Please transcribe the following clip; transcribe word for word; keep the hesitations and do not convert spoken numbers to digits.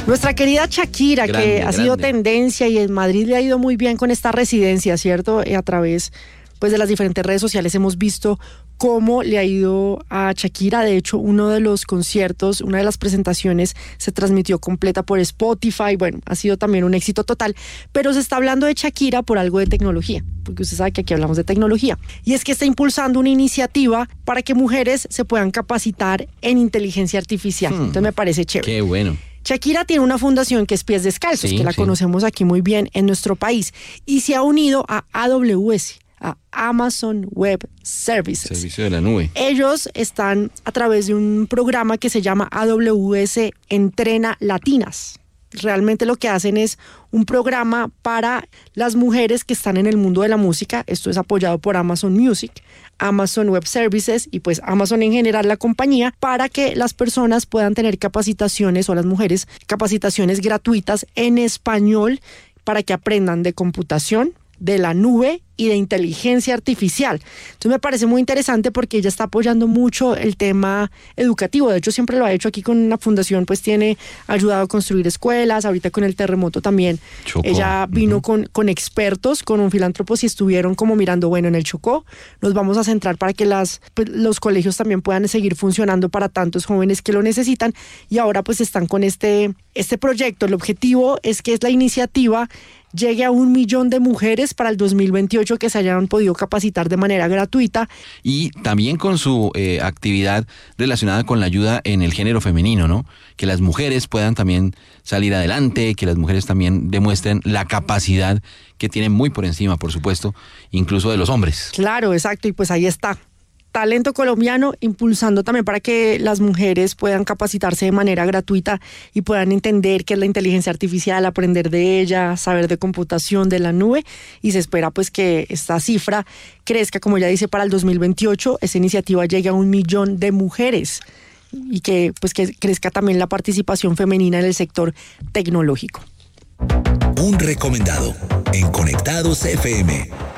Nuestra querida Shakira, grande, que ha grande. sido tendencia y en Madrid le ha ido muy bien con esta residencia, ¿cierto? A través pues, de las diferentes redes sociales hemos visto cómo le ha ido a Shakira. De hecho, uno de los conciertos, una de las presentaciones se transmitió completa por Spotify. Bueno, ha sido también un éxito total, pero se está hablando de Shakira por algo de tecnología, porque usted sabe que aquí hablamos de tecnología. Y es que está impulsando una iniciativa para que mujeres se puedan capacitar en inteligencia artificial. Hmm, Entonces me parece chévere. Qué bueno. Shakira tiene una fundación que es Pies Descalzos, sí, que la sí. conocemos aquí muy bien en nuestro país, y se ha unido a A W S, a Amazon Web Services. Servicio de la nube. Ellos están a través de un programa que se llama A W S Entrena Latinas. Realmente lo que hacen es un programa para las mujeres que están en el mundo de la música. Esto es apoyado por Amazon Music, Amazon Web Services y pues Amazon en general, la compañía, para que las personas puedan tener capacitaciones, o las mujeres, capacitaciones gratuitas en español para que aprendan de computación, de la nube y de inteligencia artificial. Entonces me parece muy interesante porque ella está apoyando mucho el tema educativo. De hecho, siempre lo ha hecho aquí con una fundación, pues tiene ayudado a construir escuelas. Ahorita con el terremoto también Chocó. Ella vino uh-huh. con, con expertos, con un filántropo, y estuvieron como mirando, bueno, en el Chocó nos vamos a centrar para que las, pues, los colegios también puedan seguir funcionando para tantos jóvenes que lo necesitan, y ahora pues están con este, este proyecto. El objetivo es que es la iniciativa llegue a un millón de mujeres para el dos mil veintiocho que se hayan podido capacitar de manera gratuita. Y también con su eh, actividad relacionada con la ayuda en el género femenino, ¿no? Que las mujeres puedan también salir adelante, que las mujeres también demuestren la capacidad que tienen muy por encima, por supuesto, incluso de los hombres. Claro, exacto, y pues ahí está. Talento colombiano impulsando también para que las mujeres puedan capacitarse de manera gratuita y puedan entender qué es la inteligencia artificial, aprender de ella, saber de computación, de la nube, y se espera pues que esta cifra crezca, como ya dice, para el dos mil veintiocho, esa iniciativa llegue a un millón de mujeres y que pues que crezca también la participación femenina en el sector tecnológico. Un recomendado en Conectados F M.